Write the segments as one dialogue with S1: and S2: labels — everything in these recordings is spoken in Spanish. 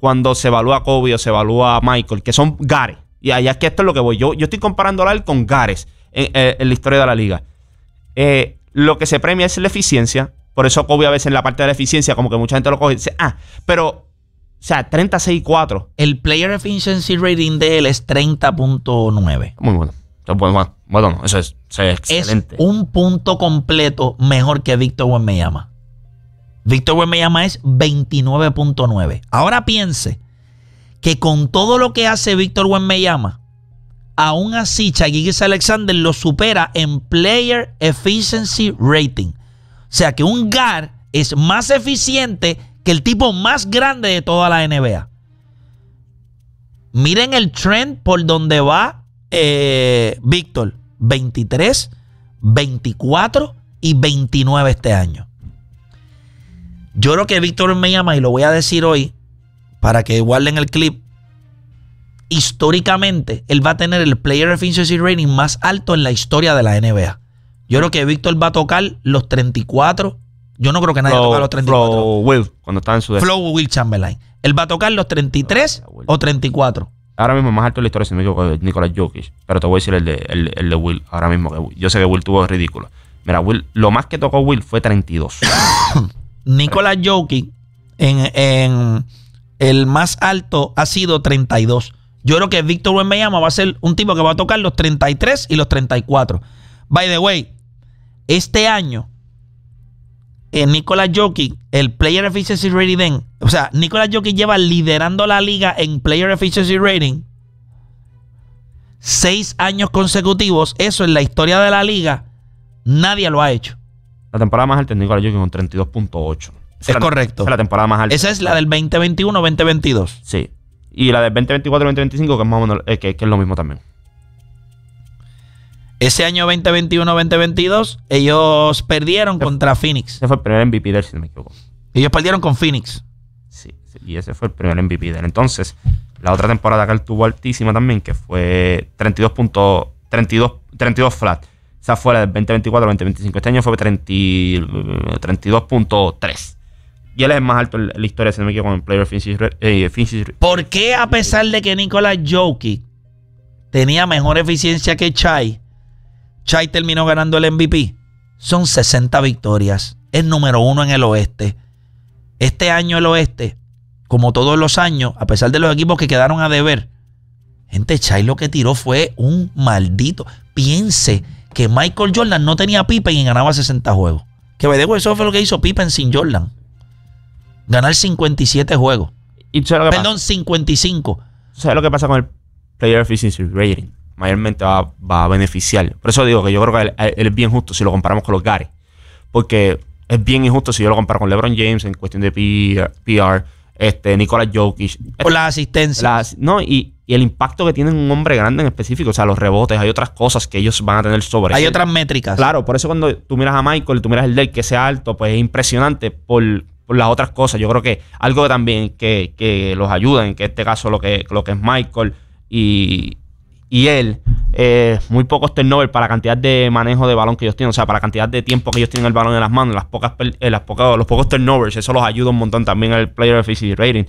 S1: cuando se evalúa a Kobe o se evalúa a Michael, que son Gares. Y allá es que esto es lo que voy. Yo estoy comparándolo a él con Gares en la historia de la liga. Lo que se premia es la eficiencia. Por eso Kobe a veces en la parte de la eficiencia, como que mucha gente lo coge y dice, pero, o sea, 36-4.
S2: El Player Efficiency Rating de él es 30.9.
S1: Muy bueno. Bueno, eso es excelente.
S2: Es un punto completo mejor que Víctor Wembanyama. Víctor Wembanyama es 29.9. Ahora piense que con todo lo que hace Víctor Wembanyama, aún así Shai Gilgeous-Alexander lo supera en Player Efficiency Rating. O sea que un guard es más eficiente que el tipo más grande de toda la NBA. Miren el trend por donde va Víctor. 23, 24 y 29 este año. Yo creo que Víctor Wembanyama, y lo voy a decir hoy para que guarden el clip, históricamente él va a tener el Player Efficiency Rating más alto en la historia de la NBA. Yo creo que Víctor va a tocar los 34. Yo no creo que nadie toque los 34.
S1: Flo Will, cuando estaba en su...
S2: Flo Will Chamberlain. Él va a tocar los 33 o 34.
S1: Ahora mismo el más alto en la historia, si no me equivoco, es Nikola Jokic. Pero te voy a decir el de Will. Ahora mismo, que yo sé que Will tuvo ridículo. Mira, Will, lo más que tocó Will fue 32.
S2: Nikola Jokic en el más alto ha sido 32. Yo creo que Víctor Wembanyama va a ser un tipo que va a tocar los 33 y los 34. By the way, este año Nikola Jokic, el Player Efficiency Rating, o sea, Nikola Jokic lleva liderando la liga en Player Efficiency Rating 6 años consecutivos. Eso en la historia de la liga nadie lo ha hecho.
S1: La temporada más alta es Nikola Jokic con 32.8.
S2: Es correcto.
S1: Esa es la temporada más alta.
S2: Esa es la del 2021-2022.
S1: Sí. Y la del 2024-2025, que es más o menos que es lo mismo también.
S2: Ese año 2021-2022, ellos perdieron contra Phoenix.
S1: Ese fue el primer MVP de él, si no me equivoco.
S2: Ellos perdieron con Phoenix.
S1: Sí, y ese fue el primer MVP de él. Entonces, la otra temporada que él tuvo altísima también, que fue 32 flat. Esa fue la del 2024-2025. Este año fue 32.3. Y él es el más alto en la historia, si no me equivoco, en Player Efficiency.
S2: ¿Por qué, a pesar de que Nikola Jokic tenía mejor eficiencia que Shai terminó ganando el MVP? Son 60 victorias. Es número 1 en el oeste. Este año el oeste, como todos los años, a pesar de los equipos que quedaron a deber, gente, Shai lo que tiró fue un maldito. Piense que Michael Jordan no tenía Pippen y ganaba 60 juegos. Que eso fue lo que hizo Pippen sin Jordan. Ganar 57 juegos. Perdón, 55.
S1: ¿Sabes lo que pasa con el Player Efficiency Rating? Mayormente va a beneficiar. Por eso digo que yo creo que él es bien justo si lo comparamos con los Gares. Porque es bien injusto si yo lo comparo con LeBron James en cuestión de PR, Nikola Jokic.
S2: Por las asistencias.
S1: Y el impacto que tiene un hombre grande en específico. O sea, los rebotes, hay otras cosas que ellos van a tener sobre
S2: Hay otras métricas.
S1: Claro, por eso cuando tú miras a Michael, tú miras el Dale, que sea alto, pues es impresionante por las otras cosas. Yo creo que algo que también que los ayuda, en que este caso lo que es Michael y él, muy pocos turnovers para la cantidad de manejo de balón que ellos tienen, o sea, para la cantidad de tiempo que ellos tienen el balón en las manos, los pocos turnovers, eso los ayuda un montón también el Player Efficiency Rating.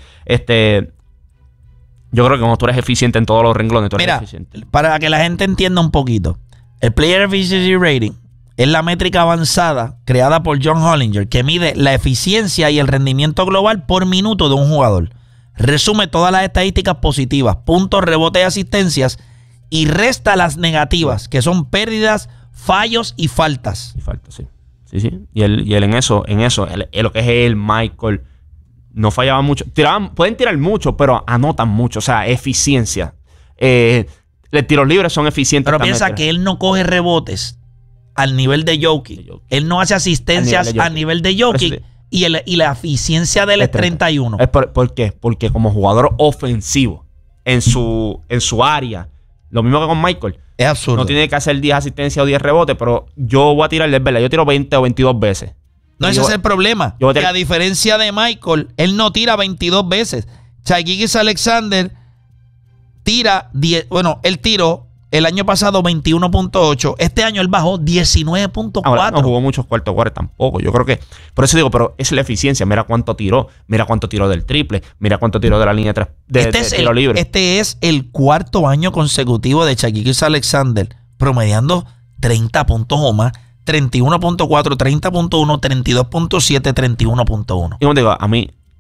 S1: Yo creo que como tú eres eficiente en todos los renglones, tú eres eficiente.
S2: Para que la gente entienda un poquito, el Player Efficiency Rating es la métrica avanzada creada por John Hollinger que mide la eficiencia y el rendimiento global por minuto de un jugador. Resume todas las estadísticas positivas, puntos, rebotes y asistencias, y resta las negativas, que son pérdidas, fallos y faltas.
S1: Y faltas, sí. Sí. Y él en eso, lo que es él, Michael, no fallaba mucho. Pueden tirar mucho, pero anotan mucho. O sea, eficiencia. Los tiros libres son eficientes.
S2: Pero piensa que él no coge rebotes al nivel de Jokic. Él no hace asistencias a nivel de Jokic. Y la eficiencia de él es 31.
S1: ¿Por qué? Porque como jugador ofensivo en su área, lo mismo que con Michael,
S2: es absurdo.
S1: No tiene que hacer 10 asistencias o 10 rebotes, pero yo voy a tirarle, es verdad, yo tiro 20 o 22 veces.
S2: No, ese es el problema. Que a diferencia de Michael, él no tira 22 veces. Shai Gilgeous-Alexander tira 10. Bueno, él tiró El año pasado 21.8. Este año él bajó 19.4.
S1: Ahora no jugó muchos cuartos quarters tampoco. Yo creo que, por eso digo, pero es la eficiencia. Mira cuánto tiró del triple, mira cuánto tiró de la línea de tiro libre.
S2: Este es el cuarto año consecutivo de Shai Gilgeous-Alexander, promediando 30 puntos o más, 31.4, 30.1, 32.7, 31.1.
S1: Y como digo, a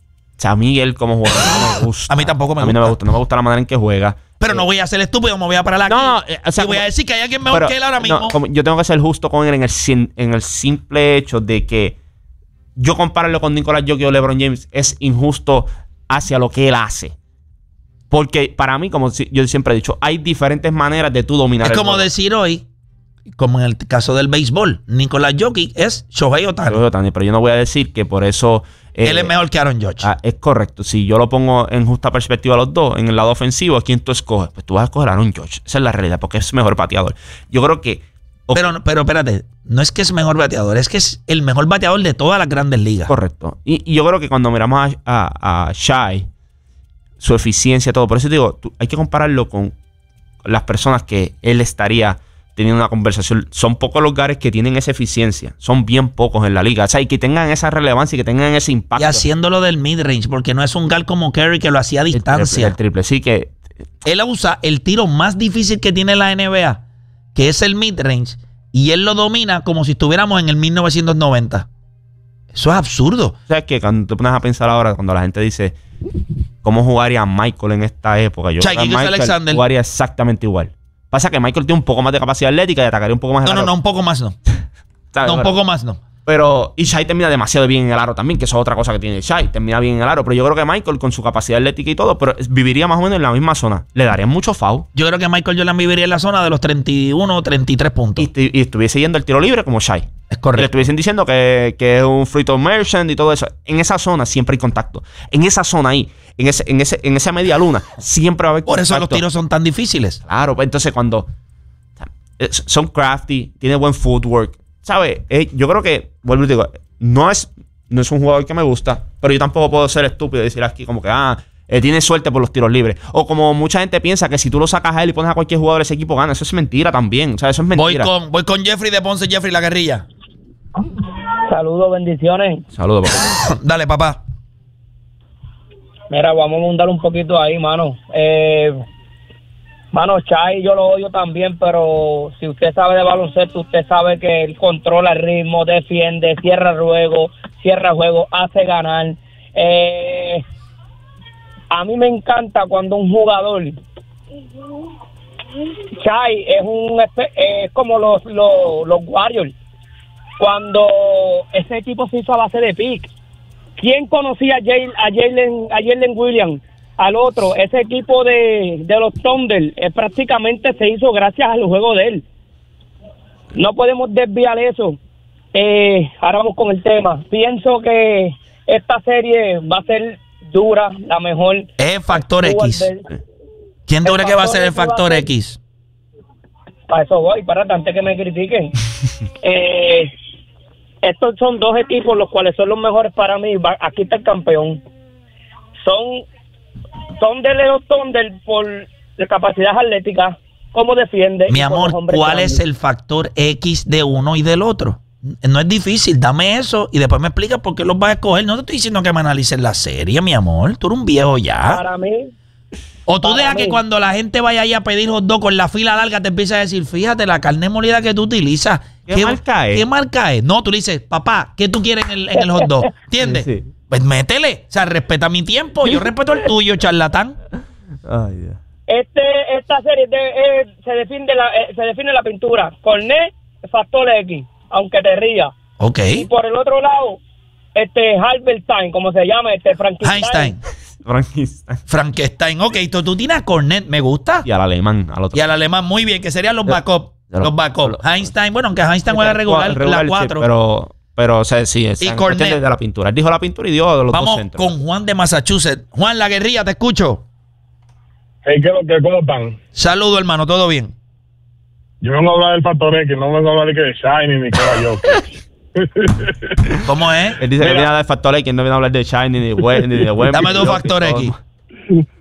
S1: mí él como jugador no me gusta.
S2: A mí tampoco me gusta.
S1: A mí no me gusta. No me gusta la manera en que juega.
S2: Pero no voy a ser estúpido, me voy a parar aquí.
S1: O sea,
S2: y voy a decir que hay alguien mejor que él ahora mismo.
S1: Yo tengo que ser justo con él en el simple hecho de que yo compararlo con Nicolás Jokic o LeBron James es injusto hacia lo que él hace. Porque para mí, como yo siempre he dicho, hay diferentes maneras de tú dominar
S2: el juego. Es como decir hoy, como en el caso del béisbol, Nicolás Jokic es Shohei Ohtani.
S1: Pero yo no voy a decir que por eso...
S2: él es mejor que Aaron Judge.
S1: Es correcto. Si yo lo pongo en justa perspectiva a los dos, en el lado ofensivo, ¿a quién tú escoges? Pues tú vas a escoger a Aaron Judge. Esa es la realidad, porque es mejor bateador. Yo creo que...
S2: Pero espérate, no es que es mejor bateador, es que es el mejor bateador de todas las grandes ligas.
S1: Correcto. Y yo creo que cuando miramos a Shai, su eficiencia, todo, por eso te digo, hay que compararlo con las personas que él estaría teniendo una conversación. Son pocos los lugares que tienen esa eficiencia. Son bien pocos en la liga. O sea, y que tengan esa relevancia y que tengan ese impacto.
S2: Y haciéndolo del mid-range, porque no es un guard como Curry que lo hacía a distancia.
S1: El triple, sí que...
S2: Él usa el tiro más difícil que tiene la NBA, que es el mid-range, y él lo domina como si estuviéramos en el 1990. Eso es absurdo.
S1: O sea, que cuando te pones a pensar ahora, cuando la gente dice cómo jugaría Michael en esta época, yo creo que Michael jugaría exactamente igual. Pasa que Michael tiene un poco más de capacidad atlética y atacaría un poco más.
S2: No, un poco más no. Un poco más no.
S1: Pero, y Shai termina demasiado bien en el aro también, que eso es otra cosa que tiene Shai. Termina bien en el aro. Pero yo creo que Michael, con su capacidad atlética y todo, pero viviría más o menos en la misma zona. Le darían mucho foul.
S2: Yo creo que Michael Jordan viviría en la zona de los 31 o 33 puntos.
S1: Y estuviese yendo el tiro libre como Shai.
S2: Es correcto.
S1: Le estuviesen diciendo que es un free throw merchant y todo eso. En esa zona siempre hay contacto. En esa zona ahí, en esa media luna, siempre va a haber contacto.
S2: Por eso los tiros son tan difíciles.
S1: Claro, pues entonces cuando son crafty, tiene buen footwork, ¿sabes? Yo creo que, vuelvo y digo, no es un jugador que me gusta, pero yo tampoco puedo ser estúpido y decir aquí como que, tiene suerte por los tiros libres. O como mucha gente piensa que si tú lo sacas a él y pones a cualquier jugador de ese equipo, gana. Eso es mentira también. O sea, eso es mentira.
S2: Voy con Jeffrey de Ponce, Jeffrey La Guerrilla.
S3: Saludos, bendiciones.
S1: Saludos, papá.
S2: Dale, papá.
S3: Mira, vamos a montar un poquito ahí, mano. Mano, Shai yo lo odio también, pero si usted sabe de baloncesto, usted sabe que él controla el ritmo, defiende, cierra juego, hace ganar. A mí me encanta cuando un jugador... Shai es como los Warriors. Cuando ese equipo se hizo a base de pick. ¿Quién conocía a Jalen Williams? Al otro, ese equipo de los Thunder prácticamente se hizo gracias al juego de él. No podemos desviar eso. Ahora vamos con el tema. Pienso que esta serie va a ser dura, la mejor.
S2: Es factor X. ¿Quién tú crees que va a ser el factor X?
S3: Para eso voy, para antes que me critiquen. Estos son dos equipos los cuales son los mejores para mí. Aquí está el campeón. Son de los Thunder por la capacidad atlética, cómo defiende.
S2: Mi amor, ¿cuál es el factor X de uno y del otro? No es difícil, dame eso y después me explicas por qué los vas a escoger. No te estoy diciendo que me analices la serie, mi amor. Tú eres un viejo ya.
S3: Para mí.
S2: O tú dejas que cuando la gente vaya ahí a pedir hot dog con la fila larga te empieza a decir, fíjate, la carne molida que tú utilizas.
S1: ¿Qué marca es?
S2: ¿Qué marca es? No, tú le dices, papá, ¿qué tú quieres en el hot dog? ¿Entiendes? Sí. Pues métele. O sea, respeta mi tiempo. Yo respeto el tuyo, charlatán.
S1: Ay, Dios.
S3: Esta serie se define la pintura. Cornet, factor X, aunque te rías.
S2: Ok.
S3: Y por el otro lado, Halberstein, como se llama,
S2: Frankenstein. Frankenstein. Ok, tú tienes a Cornet, me gusta.
S1: Y al alemán, al otro.
S2: Y al alemán, muy bien, que serían los backup. Los backup. Einstein, bueno, aunque Einstein juega regular la 4.
S1: Sí, pero o sea, sí, es
S2: de
S1: la pintura. Él dijo la pintura y dio de los dos centros.
S2: Vamos con Juan de Massachusetts. Juan, La Guerrilla, te escucho.
S4: Hey, ¿cómo están?
S2: Saludo, hermano, ¿todo bien?
S4: Yo vengo a hablar del factor X, no vengo a hablar de Shai ni Nicolás Jokic.
S2: ¿Cómo es?
S1: Él dice que viene a hablar del factor X, no viene a hablar de Shai ni de Wemby.
S2: Dame dos factor X.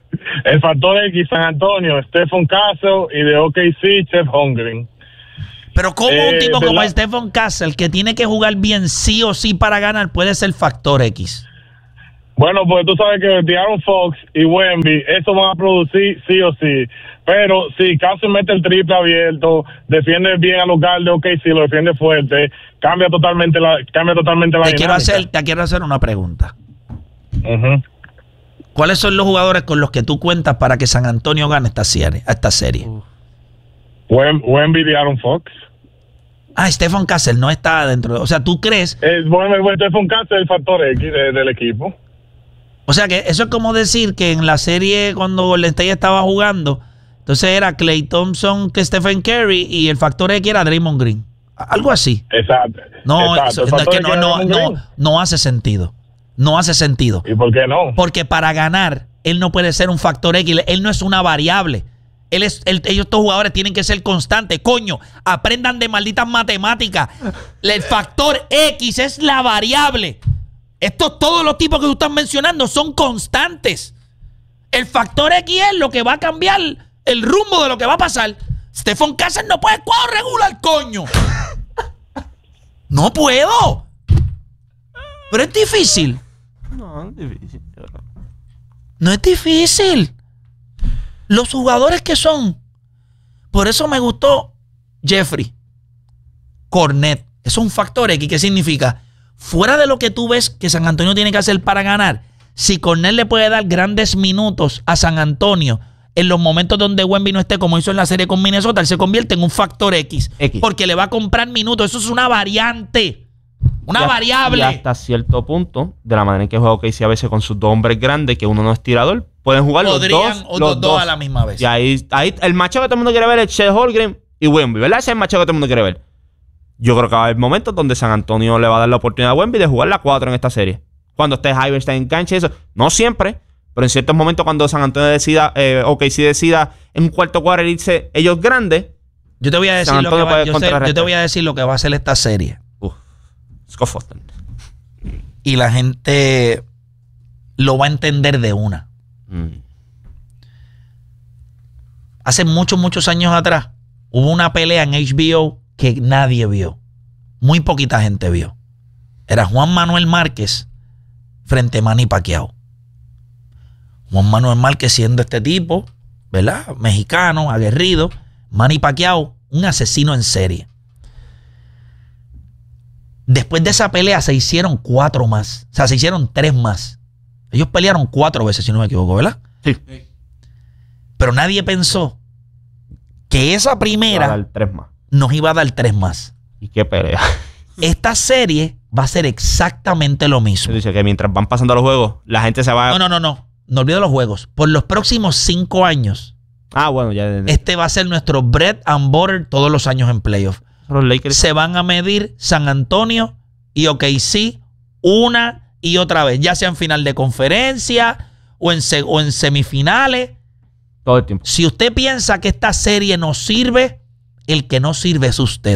S4: El factor X, San Antonio, Stephen Castle, y de OKC, Chet Holmgren.
S2: Pero ¿cómo un tipo como
S4: ¿verdad?
S2: Stephen Castle, que tiene que jugar bien sí o sí para ganar, puede ser factor X?
S4: Bueno, pues tú sabes que De'Aaron Fox y Wemby, eso van a producir sí o sí. Pero si Castle mete el triple abierto, defiende bien a los guards de OKC, lo defiende fuerte, cambia totalmente la
S2: Te quiero
S4: dinámica.
S2: hacer una pregunta.
S4: Ujú.
S2: ¿Cuáles son los jugadores con los que tú cuentas para que San Antonio gane esta serie?
S4: Wemby, De'Aaron Fox.
S2: Stephen Castle no está dentro. O sea, ¿tú crees?
S4: Bueno, Stephen Castle es el factor X del equipo.
S2: O sea, que eso es como decir que en la serie cuando Golden State estaba jugando, entonces era Klay Thompson, que Stephen Curry y el factor X era Draymond Green. Algo así.
S4: Exacto.
S2: No,
S4: exacto.
S2: eso,
S4: El
S2: es que
S4: factor X es Draymond Green.
S2: no hace sentido. No hace sentido.
S4: ¿Y por qué no?
S2: Porque para ganar, él no puede ser un factor X. Él no es una variable. Ellos, estos jugadores tienen que ser constantes. Coño, aprendan de malditas matemáticas. El factor X es la variable. Todos los tipos que tú estás mencionando son constantes. El factor X es lo que va a cambiar el rumbo de lo que va a pasar. Stephen Castle no puede cuadro regular, coño. No puedo. Pero es difícil.
S1: No, es difícil.
S2: No es difícil. Los jugadores que son. Por eso me gustó Jeffrey. Cornet. Eso es un factor X. ¿Qué significa? Fuera de lo que tú ves que San Antonio tiene que hacer para ganar, si Cornet le puede dar grandes minutos a San Antonio en los momentos donde Wemby no esté, como hizo en la serie con Minnesota, él se convierte en un factor X. Porque le va a comprar minutos. Eso es una variante. Una variable.
S1: Y hasta cierto punto, de la manera en que juega OKC a veces con sus dos hombres grandes, que uno no es tirador, pueden jugar los dos
S2: a la misma vez.
S1: Y ahí el macho que todo el mundo quiere ver es Chet Holmgren y Wemby, ¿verdad? Ese es el macho que todo el mundo quiere ver. Yo creo que va a haber momentos donde San Antonio le va a dar la oportunidad a Wemby de jugar la 4 en esta serie. Cuando esté Iverson en cancha y eso. No siempre, pero en ciertos momentos cuando San Antonio decida, OKC decida en un cuarto cuadro irse ellos grandes.
S2: Yo te voy a decir yo te voy a decir lo que va a hacer esta serie.
S1: Scott Foster.
S2: Y la gente lo va a entender de una. Hace muchos años atrás hubo una pelea en HBO que nadie vio. Muy poquita gente vio. Era Juan Manuel Márquez frente a Manny Pacquiao. Juan Manuel Márquez siendo este tipo, ¿verdad? Mexicano, aguerrido. Manny Pacquiao, un asesino en serie. Después de esa pelea se hicieron 4 más. O sea, se hicieron 3 más. Ellos pelearon 4 veces, si no me equivoco, ¿verdad?
S1: Sí.
S2: Pero nadie pensó que esa primera
S1: Va a dar 3 más.
S2: nos iba a dar 3 más.
S1: ¿Y qué pelea?
S2: Esta serie va a ser exactamente lo mismo.
S1: Dice que mientras van pasando los juegos, la gente se va...
S2: No. No olvides los juegos. Por los próximos 5 años,
S1: bueno, ya...
S2: este va a ser nuestro bread and butter todos los años en playoff.
S1: Los Lakers...
S2: Se van a medir San Antonio y OKC una y otra vez, ya sea en final de conferencia o en semifinales.
S1: Todo el tiempo.
S2: Si usted piensa que esta serie no sirve, el que no sirve es usted.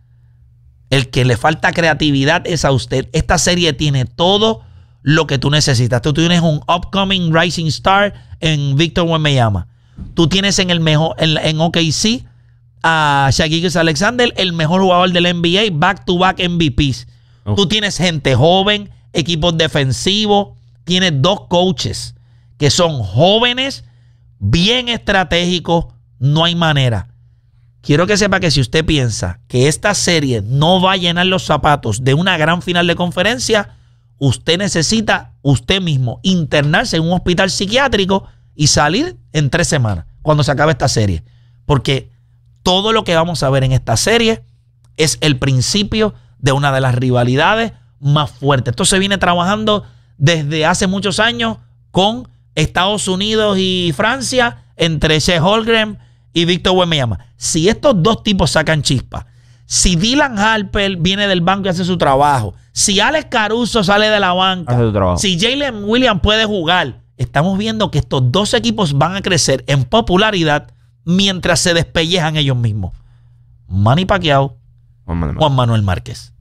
S2: El que le falta creatividad es a usted. Esta serie tiene todo lo que tú necesitas. Tú tienes un upcoming rising star en Victor Wembanyama. Tú tienes en OKC a Shai Gilgeous-Alexander, el mejor jugador del NBA, back-to-back MVPs. Tú tienes gente joven, equipos defensivos, tienes 2 coaches que son jóvenes, bien estratégicos, no hay manera. Quiero que sepa que si usted piensa que esta serie no va a llenar los zapatos de una gran final de conferencia, usted necesita usted mismo internarse en un hospital psiquiátrico y salir en 3 semanas cuando se acabe esta serie. Porque todo lo que vamos a ver en esta serie es el principio de una de las rivalidades más fuertes. Esto se viene trabajando desde hace muchos años con Estados Unidos y Francia, entre Chet Holmgren y Victor Wembanyama. Si estos 2 tipos sacan chispa, si Dylan Harper viene del banco y hace su trabajo, si Alex Caruso sale de la banca, si Jalen Williams puede jugar, estamos viendo que estos 2 equipos van a crecer en popularidad mientras se despellejan ellos mismos. Manny Pacquiao, Juan Manuel Márquez.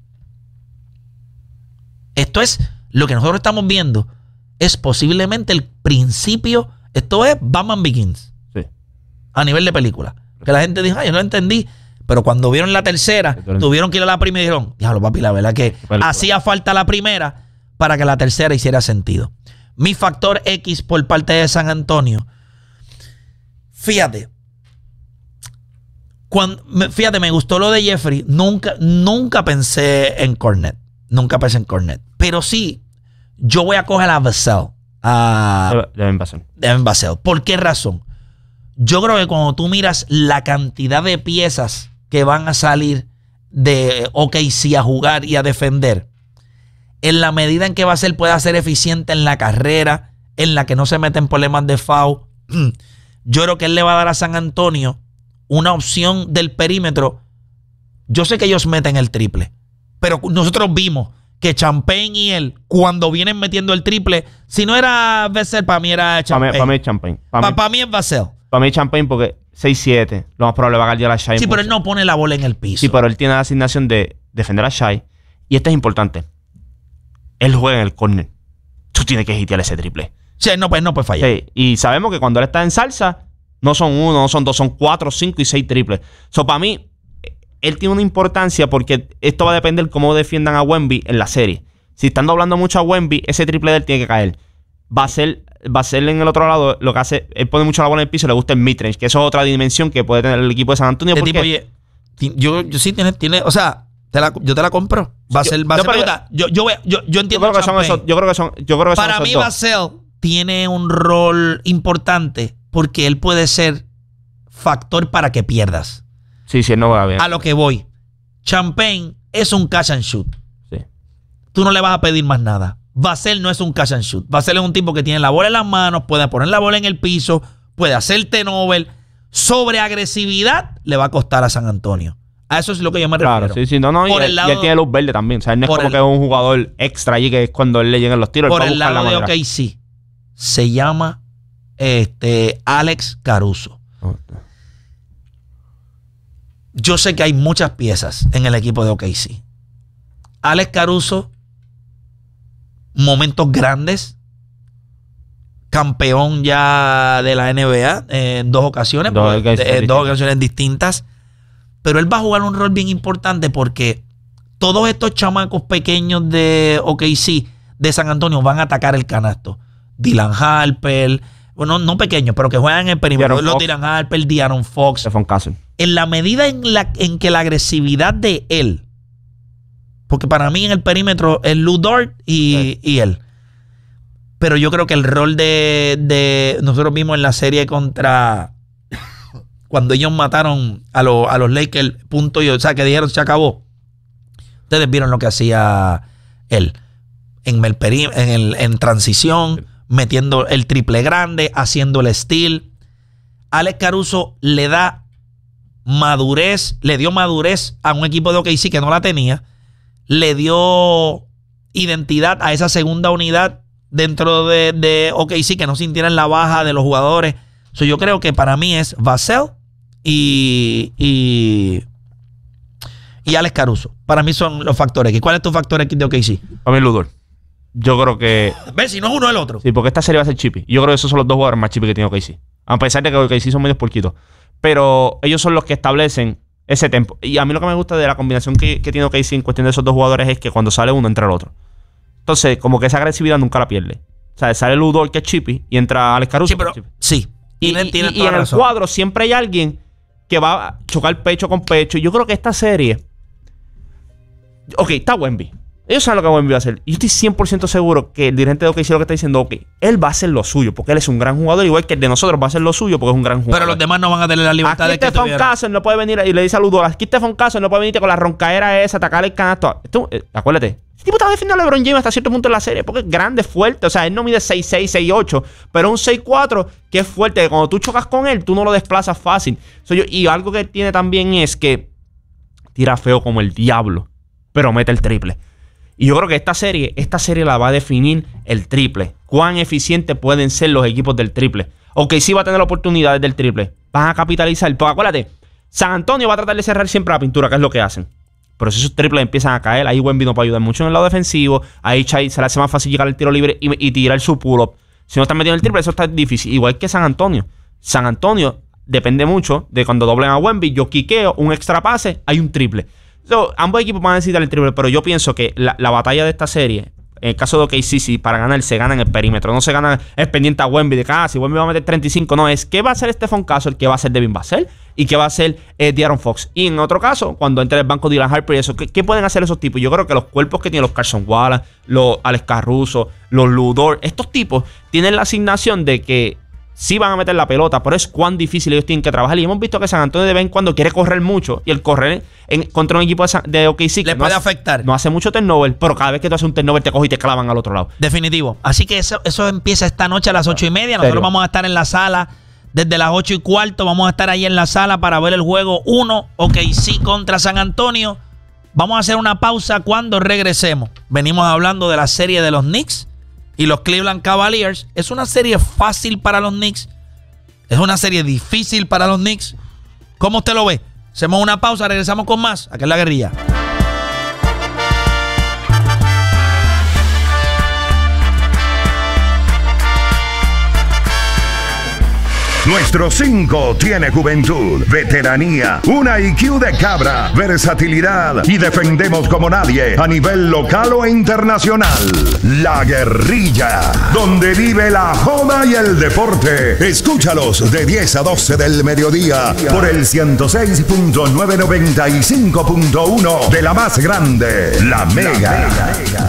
S2: Esto es lo que nosotros estamos viendo. Es posiblemente el principio Esto es Batman Begins.
S1: Sí.
S2: A nivel de película. Que la gente dijo, yo no entendí. Pero cuando vieron la tercera, tuvieron que ir a la primera y dijeron, diablo, papi, la verdad que hacía falta la primera para que la tercera hiciera sentido. Mi factor X por parte de San Antonio. Fíjate, me gustó lo de Jeffrey. Nunca pensé en Cornet. Pero sí, yo voy a coger a Vassell.
S1: Devin Vassell.
S2: Devin Vassell. ¿Por qué razón? Yo creo que cuando tú miras la cantidad de piezas que van a salir de OKC a jugar y a defender, en la medida en que Vassell pueda ser eficiente en la carrera, en la que no se meten problemas de foul, yo creo que él le va a dar a San Antonio una opción del perímetro. Yo sé que ellos meten el triple, pero nosotros vimos que Champagne y él, cuando vienen metiendo el triple, si no era Vassell, para mí era Champagne.
S1: Para mí es Champagne.
S2: Para mí es Vassell.
S1: Para mí es Champagne porque 6-7, lo más probable va a guardar a Shai.
S2: Sí, pero él no pone la bola en el piso.
S1: Sí, pero él tiene la asignación de defender a Shai. Y esto es importante. Él juega en el corner. Tú tienes que hitear ese triple.
S2: Sí, no puede fallar.
S1: Sí, y sabemos que cuando él está en salsa, no son 1, no son 2, son 4, 5 y 6 triples. Para mí, él tiene una importancia porque esto va a depender cómo defiendan a Wemby en la serie. Si están doblando mucho a Wemby, ese triple de él tiene que caer. Va a ser en el otro lado lo que hace, él pone mucho la bola en el piso y le gusta el midrange, que eso es otra dimensión que puede tener el equipo de San Antonio.
S2: Porque yo sí tiene, o sea, yo te la compro. Vassell, yo entiendo.
S1: Yo creo que son
S2: para mí Vassell tiene un rol importante porque él puede ser factor para que pierdas.
S1: Sí, no va bien.
S2: A lo que voy. Champagne es un catch and shoot.
S1: Sí.
S2: Tú no le vas a pedir más nada. Vassell no es un catch and shoot. Vassell es un tipo que tiene la bola en las manos, puede poner la bola en el piso, puede hacer turnover. Sobre agresividad le va a costar a San Antonio. A eso es lo que yo me refiero.
S1: Claro, sí. No, y él tiene luz verde también. O sea, él no es como que es un jugador extra allí que es cuando él le llegan los tiros.
S2: Por el lado de OKC se llama Alex Caruso. Yo sé que hay muchas piezas en el equipo de OKC. Alex Caruso, momentos grandes, campeón ya de la NBA en 2 ocasiones, dos ocasiones distintas. Pero él va a jugar un rol bien importante porque todos estos chamacos pequeños de OKC, de San Antonio, van a atacar el canasto. Dylan Harper, bueno, no pequeños, pero que juegan en el perímetro. Los Dylan Harper, De'Aaron Fox.
S1: Stephon Castle.
S2: En la medida en que la agresividad de él, porque para mí en el perímetro es Lu Dort y él. Pero yo creo que el rol de nosotros vimos en la serie contra cuando ellos mataron a los Lakers, punto y, o sea, que dijeron se acabó. Ustedes vieron lo que hacía él en transición, metiendo el triple grande, haciendo el steal. Alex Caruso le dio madurez a un equipo de OKC que no la tenía. Le dio identidad a esa segunda unidad dentro de OKC, que no sintieran la baja de los jugadores. Yo creo que para mí es Vassell y Alex Caruso. Para mí son los factores X. ¿Cuál es tu factor X de OKC?
S1: Para mí Lu Dort. Yo creo que...
S2: ¿Ves? Si no es uno, el otro.
S1: Sí, porque esta serie va a ser chippy. Yo creo que esos son los 2 jugadores más chippy que tiene OKC. A pesar de que OKC son medios porquitos. Pero ellos son los que establecen ese tempo. Y a mí lo que me gusta de la combinación que tiene OKC en cuestión de esos 2 jugadores es que cuando sale uno, entra el otro. Entonces, como que esa agresividad nunca la pierde. O sea, sale Lu Dort, que es chippy, y entra Alex Caruso.
S2: Sí, pero... Sí.
S1: Y en el cuadro siempre hay alguien que va a chocar pecho con pecho. Y yo creo que esta serie... Ok, está Wemby. Ellos saben lo que Wemby va a hacer. Y yo estoy 100% seguro que el dirigente de OKC lo que está diciendo, ok, él va a hacer lo suyo, porque él es un gran jugador, igual que el de nosotros va a hacer lo suyo, porque es un gran jugador.
S2: Pero los demás no van a tener la libertad
S1: aquí
S2: de que
S1: Stephon Castle no puede venir, y le dice a Lu Dort, aquí Stephon Castle no puede venirte con la roncaera esa, atacar el canasto. Acuérdate, este tipo estaba defendiendo a LeBron James hasta cierto punto en la serie, porque es grande, fuerte. O sea, él no mide 6'6", 6'8", pero es un 6'4", que es fuerte, que cuando tú chocas con él, tú no lo desplazas fácil. Y algo que tiene también es que tira feo como el diablo, pero mete el triple. Y yo creo que esta serie la va a definir el triple. Cuán eficientes pueden ser los equipos del triple. Ok, sí va a tener oportunidades del triple. Van a capitalizar. Porque acuérdate, San Antonio va a tratar de cerrar siempre la pintura, que es lo que hacen. Pero si esos triples empiezan a caer, ahí Wemby no puede ayudar mucho en el lado defensivo. Ahí Chai se le hace más fácil llegar al tiro libre y tirar su pull-up. Si no estás metiendo el triple, eso está difícil. Igual que San Antonio. San Antonio depende mucho de cuando doblen a Wemby, yo quiqueo, un extra pase, hay un triple. So, ambos equipos van a necesitar el triple, pero yo pienso que la batalla de esta serie, en el caso de OKC, para ganar, se gana en el perímetro. No se gana es pendiente a Wemby de que, si Wemby va a meter 35. No, es qué va a hacer Stephen Castle, qué va a hacer Devin Vassell y qué va a hacer De'Aaron Fox. Y en otro caso, cuando entre el banco Dylan Harper y eso, ¿qué pueden hacer esos tipos? Yo creo que los cuerpos que tienen los Carson Wallace, los Alex Caruso, los Ludor, estos tipos tienen la asignación de que sí van a meter la pelota, pero es cuán difícil ellos tienen que trabajar. Y hemos visto que San Antonio de vez en cuando quiere correr mucho. Y el correr contra un equipo de OKC
S2: le puede afectar.
S1: No hace mucho turnover, pero cada vez que tú haces un turnover te coges y te clavan al otro lado.
S2: Definitivo. Así que eso empieza esta noche a las 8:30. Nosotros vamos a estar en la sala desde las 8:15. Vamos a estar ahí en la sala para ver el juego 1, OKC contra San Antonio. Vamos a hacer una pausa cuando regresemos. Venimos hablando de la serie de los Knicks y los Cleveland Cavaliers. ¿Es una serie fácil para los Knicks? ¿Es una serie difícil para los Knicks? ¿Cómo usted lo ve? Hacemos una pausa, regresamos con más. Aquí en La Guerrilla.
S5: Nuestro 5 tiene juventud, veteranía, una IQ de cabra, versatilidad y defendemos como nadie a nivel local o internacional. La Guerrilla, donde vive la joda y el deporte. Escúchalos de 10 a 12 del mediodía por el 106.995.1 de la más grande, La Mega.